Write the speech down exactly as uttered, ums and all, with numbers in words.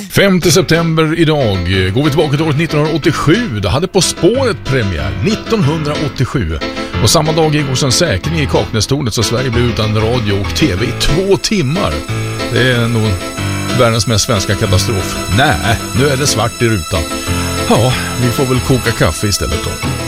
femte september idag går vi tillbaka till året nittonhundraåttiosju. Då hade På spåret premiär nittonhundraåttiosju. Och samma dag gick en säkring i Kaknästornet, så Sverige blev utan radio och tv i två timmar. Det är nog världens mest svenska katastrof. Nej, nu är det svart i rutan. Ja, vi får väl koka kaffe istället då.